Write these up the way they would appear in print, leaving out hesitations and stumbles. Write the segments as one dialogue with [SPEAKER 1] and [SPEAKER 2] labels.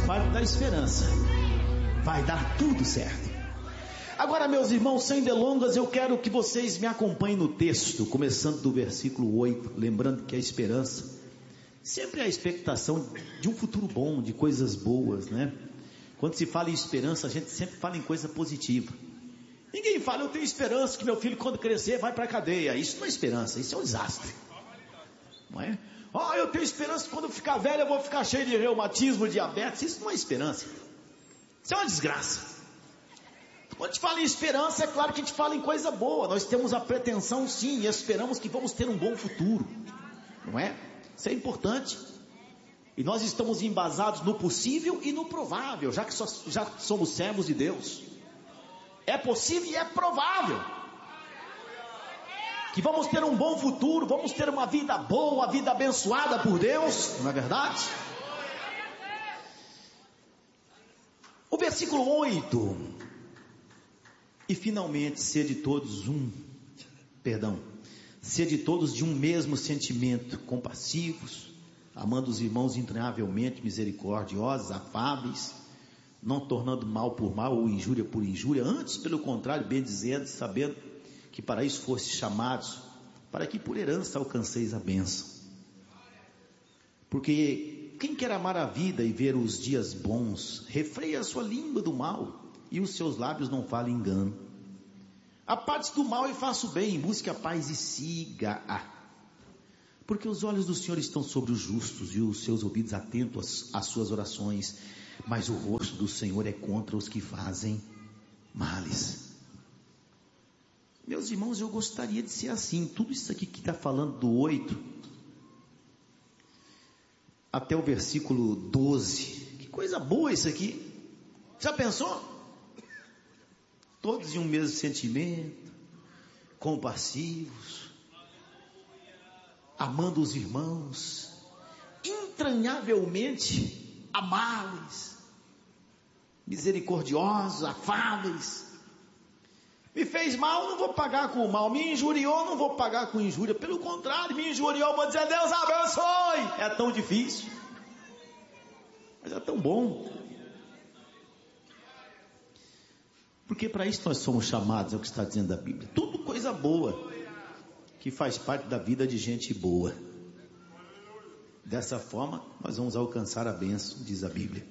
[SPEAKER 1] parte da esperança. Vai dar tudo certo. Agora, meus irmãos, sem delongas, eu quero que vocês me acompanhem no texto, começando do versículo 8, lembrando que a esperança sempre é a expectação de um futuro bom, de coisas boas, né? Quando se fala em esperança, a gente sempre fala em coisa positiva. Ninguém fala, eu tenho esperança que meu filho, quando crescer, vai para a cadeia. Isso não é esperança, isso é um desastre, não é? Eu tenho esperança que quando eu ficar velho eu vou ficar cheio de reumatismo, diabetes. Isso não é esperança, isso é uma desgraça. Quando a gente fala em esperança, é claro que a gente fala em coisa boa. Nós temos a pretensão, sim, e esperamos que vamos ter um bom futuro, não é? Isso é importante. E nós estamos embasados no possível e no provável, já que já somos servos de Deus. É possível e é provável que vamos ter um bom futuro, vamos ter uma vida boa, uma vida abençoada por Deus, não é verdade? O versículo 8... E finalmente, sede todos de um mesmo sentimento, compassivos, amando os irmãos entranhavelmente, misericordiosos, afáveis, não tornando mal por mal ou injúria por injúria, antes pelo contrário, bendizendo, sabendo que para isso fostes chamados, para que por herança alcanceis a bênção. Porque quem quer amar a vida e ver os dias bons, refreia a sua língua do mal, e os seus lábios não falem engano. Aparte-se do mal e faça o bem, busque a paz e siga-a. Porque os olhos do Senhor estão sobre os justos, e os seus ouvidos atentos às suas orações, mas o rosto do Senhor é contra os que fazem males. Meus irmãos, eu gostaria de ser assim. Tudo isso aqui que está falando do 8 até o versículo 12, que coisa boa isso aqui. Já pensou? Todos de um mesmo sentimento, compassivos, amando os irmãos, entranhavelmente amáveis, misericordiosos, afáveis. Me fez mal, não vou pagar com o mal. Me injuriou, não vou pagar com injúria. Pelo contrário, me injuriou, vou dizer, Deus abençoe. É tão difícil, mas é tão bom. Porque para isso nós somos chamados, é o que está dizendo a Bíblia. Tudo coisa boa, que faz parte da vida de gente boa. Dessa forma, nós vamos alcançar a bênção, diz a Bíblia.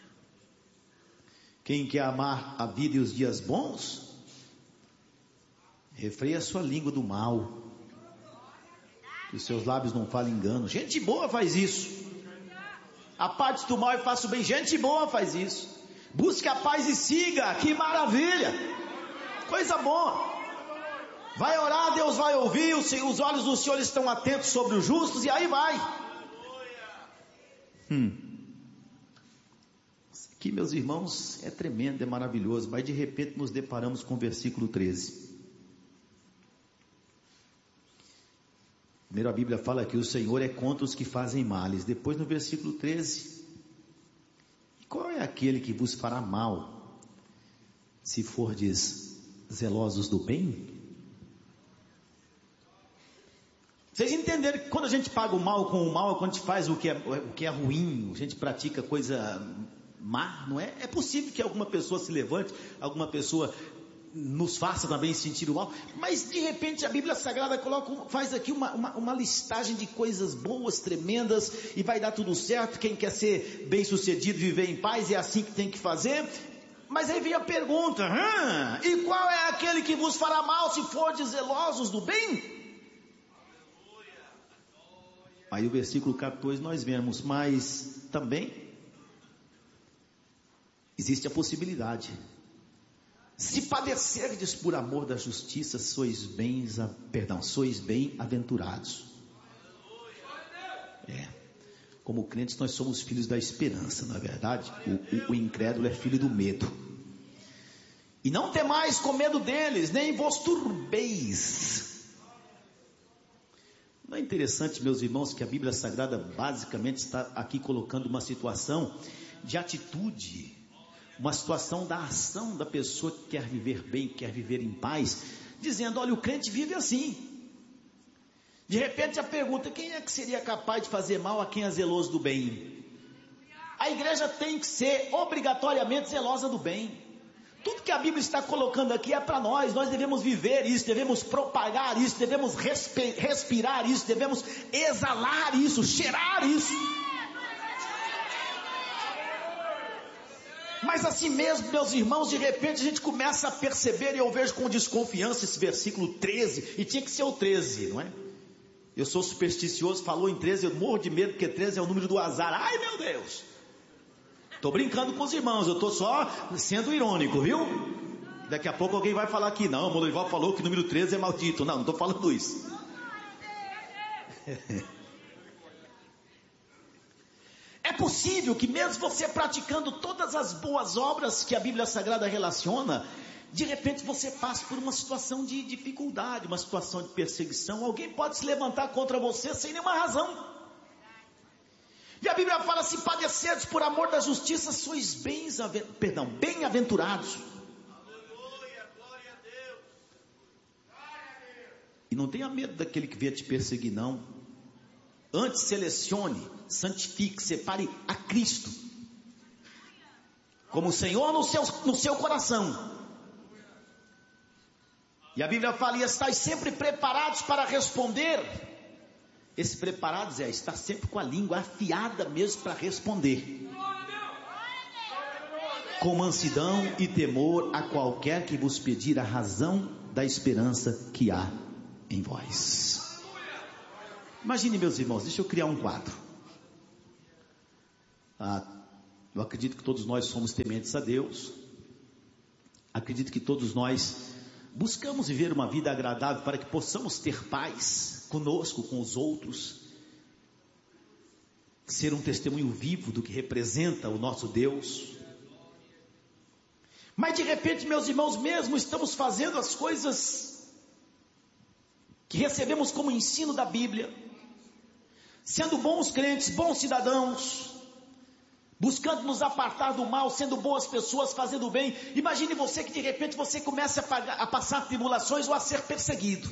[SPEAKER 1] Quem quer amar a vida e os dias bons, refreia a sua língua do mal, que os seus lábios não falem engano. Gente boa faz isso. Aparte-se do mal e faça o bem. Gente boa faz isso. Busque a paz e siga, que maravilha, coisa boa. Vai orar, Deus vai ouvir, os olhos do Senhor estão atentos sobre os justos, e aí vai. Isso aqui, meus irmãos, é tremendo, é maravilhoso, mas de repente nos deparamos com o versículo 13. Primeiro a Bíblia fala que o Senhor é contra os que fazem males. Depois no versículo 13, qual é aquele que vos fará mal, se fordes zelosos do bem? Vocês entenderam que quando a gente paga o mal com o mal, é quando a gente faz o que é ruim, a gente pratica coisa má, não é? É possível que alguma pessoa se levante, alguma pessoa nos faça também sentir o mal, mas de repente a Bíblia Sagrada faz aqui uma listagem de coisas boas, tremendas, e vai dar tudo certo. Quem quer ser bem sucedido, viver em paz, é assim que tem que fazer. Mas aí vem a pergunta, e qual é aquele que vos fará mal, se fordes zelosos do bem? Aí o versículo 14 nós vemos, mas também existe a possibilidade: se padecerdes por amor da justiça, sois bem-aventurados. Como crentes nós somos filhos da esperança, não é verdade? O incrédulo é filho do medo. E não temais com medo deles, nem vos turbeis. Não é interessante, meus irmãos, que a Bíblia Sagrada basicamente está aqui colocando uma situação de atitude, uma situação da ação da pessoa que quer viver bem, quer viver em paz, dizendo, olha, o crente vive assim. De repente a pergunta, quem é que seria capaz de fazer mal a quem é zeloso do bem? a igreja tem que ser obrigatoriamente zelosa do bem. Tudo que a Bíblia está colocando aqui é para nós devemos viver isso, devemos propagar isso, devemos respirar isso, devemos exalar isso, cheirar isso. Mas assim mesmo, meus irmãos, de repente a gente começa a perceber, e eu vejo com desconfiança esse versículo 13, e tinha que ser o 13, não é? Eu sou supersticioso, falou em 13, eu morro de medo, porque 13 é o número do azar. Ai meu Deus! Estou brincando com os irmãos, eu estou só sendo irônico, viu? Daqui a pouco alguém vai falar aqui, não, o Morival falou que o número 13 é maldito. Não estou falando isso. É possível que mesmo você praticando todas as boas obras que a Bíblia Sagrada relaciona, de repente você passe por uma situação de dificuldade, uma situação de perseguição. Alguém pode se levantar contra você sem nenhuma razão. E a Bíblia fala: se padecerdes por amor da justiça, sois bem-aventurados.
[SPEAKER 2] Aleluia, glória a Deus.
[SPEAKER 1] E não tenha medo daquele que vier te perseguir, não. Antes selecione, santifique, separe a Cristo como Senhor no seu coração. E a Bíblia fala: e estáis sempre preparados para responder. Esse preparados é estar sempre com a língua afiada mesmo para responder, com mansidão e temor a qualquer que vos pedir a razão da esperança que há em vós. Imagine, meus irmãos, deixa eu criar um quadro. Eu acredito que todos nós somos tementes a Deus. Acredito que todos nós buscamos viver uma vida agradável para que possamos ter paz conosco, com os outros. Ser um testemunho vivo do que representa o nosso Deus. Mas de repente, meus irmãos, mesmo estamos fazendo as coisas que recebemos como ensino da Bíblia, sendo bons crentes, bons cidadãos, buscando nos apartar do mal, sendo boas pessoas, fazendo o bem. Imagine você que de repente você começa a passar tribulações ou a ser perseguido.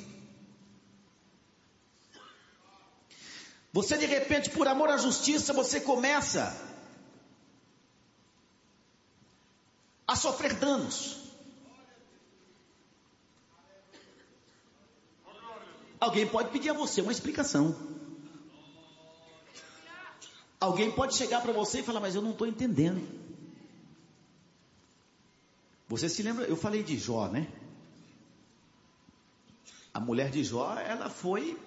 [SPEAKER 1] Você de repente, por amor à justiça, você começa a sofrer danos. Alguém pode pedir a você uma explicação. Alguém pode chegar para você e falar: mas eu não estou entendendo. Você se lembra, eu falei de Jó, né? A mulher de Jó, ela foi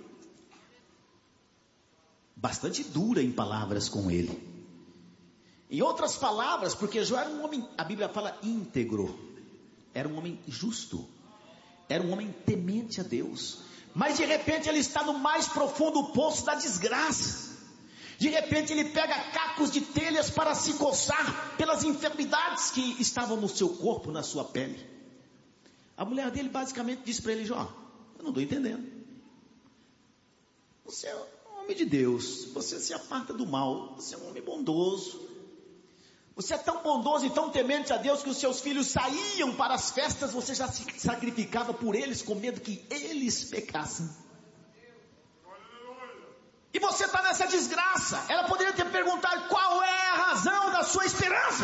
[SPEAKER 1] bastante dura em palavras com ele. Em outras palavras, porque Jó era um homem, a Bíblia fala íntegro, era um homem justo, era um homem temente a Deus. Mas de repente ele está no mais profundo poço da desgraça. De repente ele pega cacos de telhas para se coçar pelas enfermidades que estavam no seu corpo, na sua pele. A mulher dele basicamente disse para ele: Jó, eu não estou entendendo. Você é um homem de Deus, você se aparta do mal, você é um homem bondoso. Você é tão bondoso e tão temente a Deus que os seus filhos saíam para as festas, você já se sacrificava por eles com medo que eles pecassem. E você está nessa desgraça. Ela poderia ter perguntado: qual é a razão da sua esperança?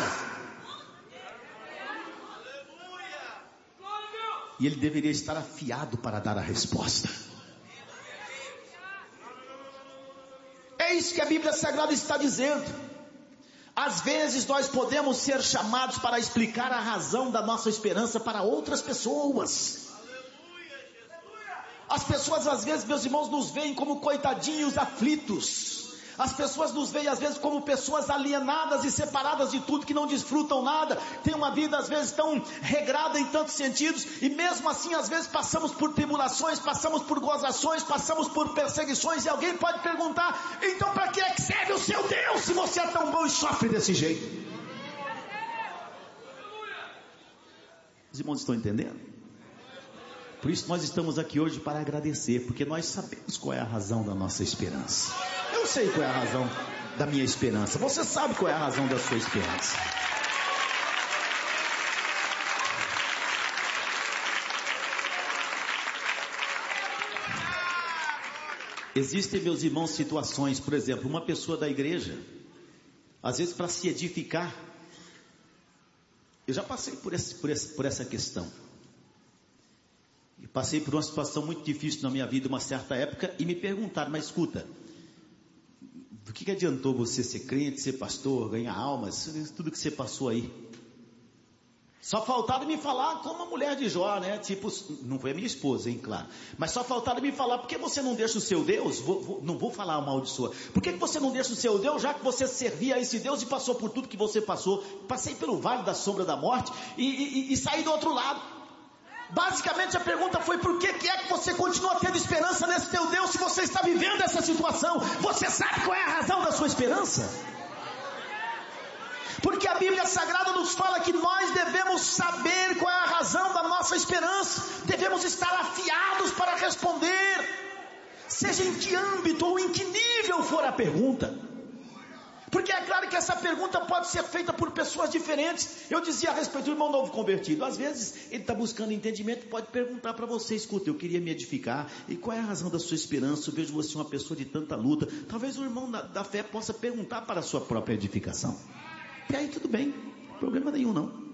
[SPEAKER 1] E ele deveria estar afiado para dar a resposta. É isso que a Bíblia Sagrada está dizendo. Às vezes nós podemos ser chamados para explicar a razão da nossa esperança para outras pessoas. As pessoas às vezes, meus irmãos, nos veem como coitadinhos aflitos. As pessoas nos veem às vezes como pessoas alienadas e separadas de tudo, que não desfrutam nada, tem uma vida às vezes tão regrada em tantos sentidos, e mesmo assim às vezes passamos por tribulações, passamos por gozações, passamos por perseguições, e alguém pode perguntar: então para que é que serve o seu Deus se você é tão bom e sofre desse jeito? Os irmãos estão entendendo? Por isso nós estamos aqui hoje para agradecer, porque nós sabemos qual é a razão da nossa esperança. Eu sei qual é a razão da minha esperança. Você sabe qual é a razão da sua esperança. Existem, meus irmãos, situações, por exemplo, uma pessoa da igreja, Às vezes para se edificar. Eu já passei por essa questão. E passei por uma situação muito difícil na minha vida, uma certa época, e me perguntaram, mas escuta, do que adiantou você ser crente, ser pastor, ganhar almas, tudo que você passou aí? Só faltaram me falar como a mulher de Jó, né? Tipo, não foi a minha esposa, hein, claro. Mas só faltaram me falar, por que você não deixa o seu Deus? Não vou falar mal de sua. Por que você não deixa o seu Deus, já que você servia a esse Deus e passou por tudo que você passou? Passei pelo vale da sombra da morte e saí do outro lado. Basicamente a pergunta foi, por que é que você continua tendo esperança nesse teu Deus se você está vivendo essa situação? Você sabe qual é a razão da sua esperança? Porque a Bíblia Sagrada nos fala que nós devemos saber qual é a razão da nossa esperança. Devemos estar afiados para responder, seja em que âmbito ou em que nível for a pergunta. Porque é claro que essa pergunta pode ser feita por pessoas diferentes. Eu dizia a respeito do irmão novo convertido, às vezes ele está buscando entendimento, pode perguntar para você, escuta, eu queria me edificar, e qual é a razão da sua esperança? Eu vejo você uma pessoa de tanta luta. Talvez o irmão da fé possa perguntar para a sua própria edificação. E aí tudo bem, problema nenhum não.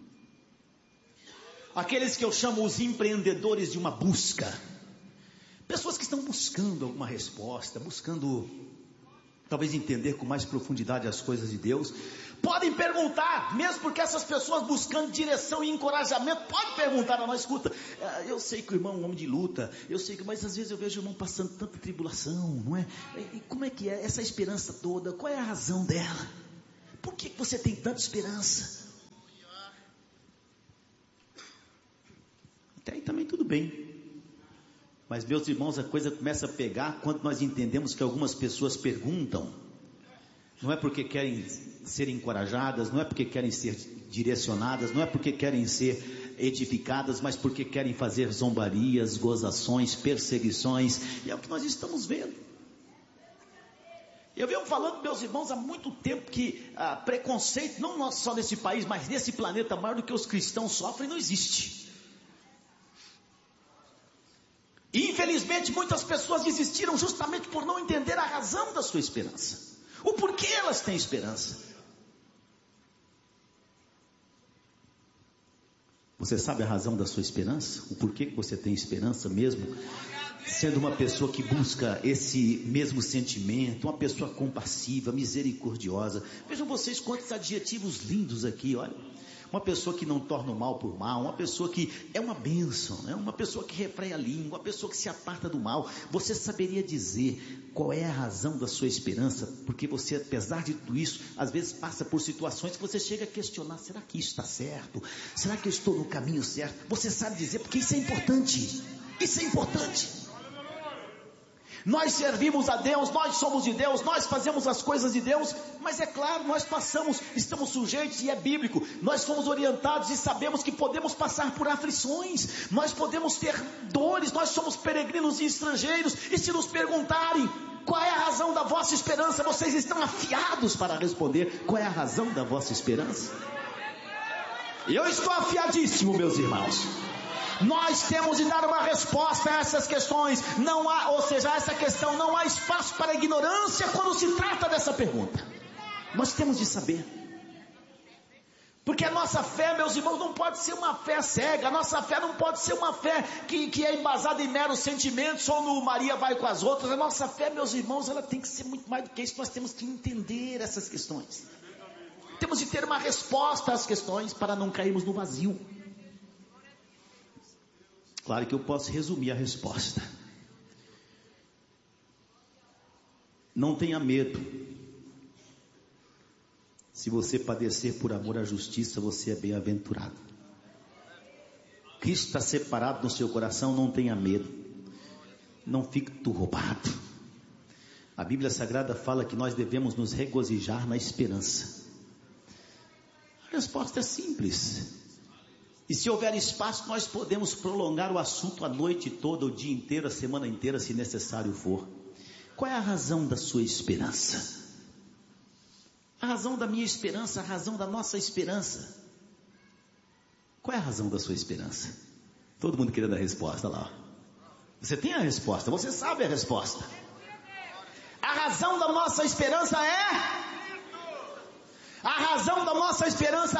[SPEAKER 1] Aqueles que eu chamo os empreendedores de uma busca, pessoas que estão buscando alguma resposta, buscando talvez entender com mais profundidade as coisas de Deus, podem perguntar, mesmo porque essas pessoas buscando direção e encorajamento, podem perguntar a nós, escuta, eu sei que o irmão é um homem de luta, eu sei que, mas às vezes eu vejo o irmão passando tanta tribulação, não é? E como é que é essa esperança toda? Qual é a razão dela? Por que você tem tanta esperança? Até aí também tudo bem. Mas meus irmãos, a coisa começa a pegar quando nós entendemos que algumas pessoas perguntam. Não é porque querem ser encorajadas, não é porque querem ser direcionadas, não é porque querem ser edificadas, mas porque querem fazer zombarias, gozações, perseguições. E é o que nós estamos vendo. Eu venho falando, meus irmãos, há muito tempo que preconceito, não só nesse país, mas nesse planeta, maior do que os cristãos sofrem, não existe. E infelizmente muitas pessoas desistiram justamente por não entender a razão da sua esperança. O porquê elas têm esperança. Você sabe a razão da sua esperança? O porquê que você tem esperança mesmo? Sendo uma pessoa que busca esse mesmo sentimento, uma pessoa compassiva, misericordiosa. Vejam vocês quantos adjetivos lindos aqui, olha. Uma pessoa que não torna o mal por mal, uma pessoa que é uma bênção, né? Uma pessoa que refreia a língua, uma pessoa que se aparta do mal. Você saberia dizer qual é a razão da sua esperança? Porque você, apesar de tudo isso, às vezes passa por situações que você chega a questionar, será que isso está certo? Será que eu estou no caminho certo? Você sabe dizer, porque isso é importante. Isso é importante. Nós servimos a Deus, nós somos de Deus, nós fazemos as coisas de Deus, mas é claro, nós passamos, estamos sujeitos, e é bíblico, nós fomos orientados e sabemos que podemos passar por aflições, nós podemos ter dores, nós somos peregrinos e estrangeiros, e se nos perguntarem, qual é a razão da vossa esperança, vocês estão afiados para responder, qual é a razão da vossa esperança? Eu estou afiadíssimo, meus irmãos. Nós temos de dar uma resposta a essas questões. Não há, ou seja, a essa questão, não há espaço para ignorância quando se trata dessa pergunta. Nós temos de saber. Porque a nossa fé, meus irmãos, não pode ser uma fé cega. A nossa fé não pode ser uma fé que é embasada em meros sentimentos, ou no Maria vai com as outras. A nossa fé, meus irmãos, ela tem que ser muito mais do que isso. Nós temos que entender essas questões. Temos de ter uma resposta às questões para não cairmos no vazio. Claro que eu posso resumir a resposta. Não tenha medo. Se você padecer por amor à justiça, você é bem-aventurado. Cristo está separado no seu coração, não tenha medo. Não fique turbado. A Bíblia Sagrada fala que nós devemos nos regozijar na esperança. A resposta é simples. E se houver espaço, nós podemos prolongar o assunto a noite toda, o dia inteiro, a semana inteira, se necessário for. Qual é a razão da sua esperança? A razão da minha esperança, a razão da nossa esperança. Qual é a razão da sua esperança? Todo mundo querendo a resposta lá. Você tem a resposta, você sabe a resposta. A razão da nossa esperança é A razão da nossa esperança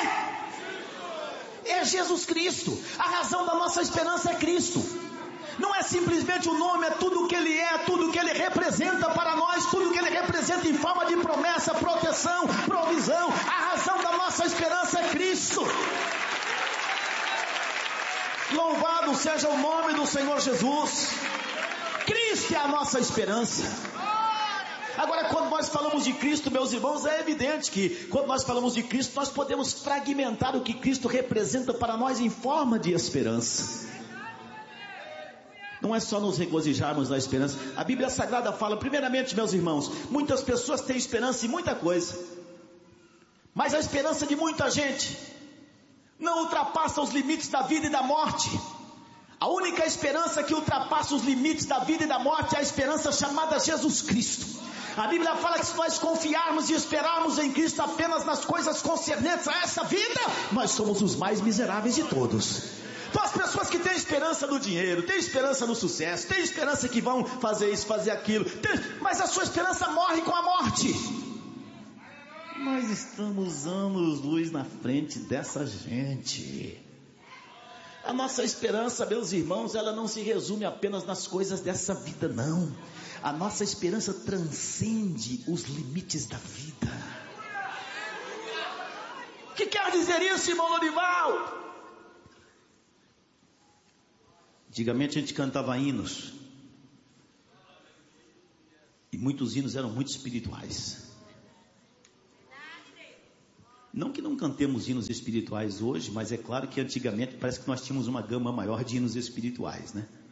[SPEAKER 1] é Jesus Cristo. A razão da nossa esperança é Cristo. Não é simplesmente o nome, é tudo o que Ele é, tudo o que Ele representa para nós, tudo o que Ele representa em forma de promessa, proteção, provisão. A razão da nossa esperança é Cristo. Louvado seja o nome do Senhor Jesus. Cristo é a nossa esperança. Agora, quando nós falamos de Cristo, meus irmãos, é evidente que quando nós falamos de Cristo, nós podemos fragmentar o que Cristo representa para nós em forma de esperança. Não é só nos regozijarmos na esperança. A Bíblia Sagrada fala, primeiramente, meus irmãos, muitas pessoas têm esperança em muita coisa, mas a esperança de muita gente não ultrapassa os limites da vida e da morte. A única esperança que ultrapassa os limites da vida e da morte é a esperança chamada Jesus Cristo. A Bíblia fala que se nós confiarmos e esperarmos em Cristo apenas nas coisas concernentes a essa vida, nós somos os mais miseráveis de todos. Então as pessoas que têm esperança no dinheiro, têm esperança no sucesso, têm esperança que vão fazer isso, fazer aquilo, mas a sua esperança morre com a morte. Nós estamos anos-luz na frente dessa gente. A nossa esperança, meus irmãos, ela não se resume apenas nas coisas dessa vida, não. A nossa esperança transcende os limites da vida. O que quer dizer isso, irmão Lorival? Antigamente a gente cantava hinos, e muitos hinos eram muito espirituais. Não que não cantemos hinos espirituais hoje, mas é claro que antigamente parece que nós tínhamos uma gama maior de hinos espirituais, né?